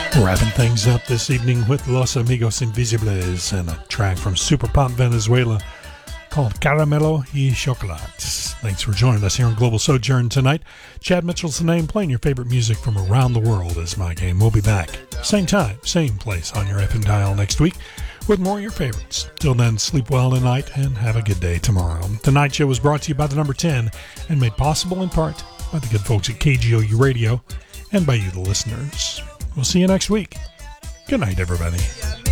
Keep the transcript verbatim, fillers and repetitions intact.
Wrapping things up this evening with Los Amigos Invisibles and a track from Super Pop Venezuela called Caramelo y Chocolate. Thanks for joining us here on Global Sojourn tonight. Chad Mitchell's the name, playing your favorite music from around the world is my game. We'll be back same time, same place on your F M dial next week with more of your favorites. Till then, sleep well tonight and have a good day tomorrow. Tonight's show was brought to you by the number ten and made possible in part by the good folks at K G O U Radio and by you, the listeners. We'll see you next week. Good night, everybody.